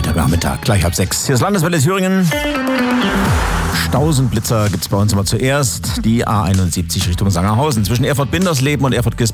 Freitagnachmittag, gleich 5:30. Hier ist Landeswelle Thüringen. Stausenblitzer gibt es bei uns immer zuerst. Die A71 Richtung Sangerhausen. Zwischen Erfurt-Bindersleben und Erfurt-Gisborne